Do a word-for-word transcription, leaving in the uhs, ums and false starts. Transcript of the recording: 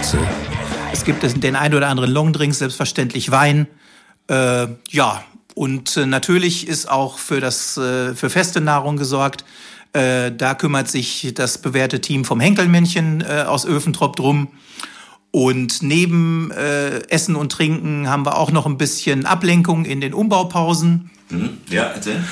äh, es gibt den ein oder anderen Longdrink, selbstverständlich Wein. Äh, ja, und äh, natürlich ist auch für, das, äh, für feste Nahrung gesorgt. Äh, da kümmert sich das bewährte Team vom Henkelmännchen äh, aus Öfentrop drum. Und neben äh, Essen und Trinken haben wir auch noch ein bisschen Ablenkung in den Umbaupausen. Mhm. Ja, erzähl.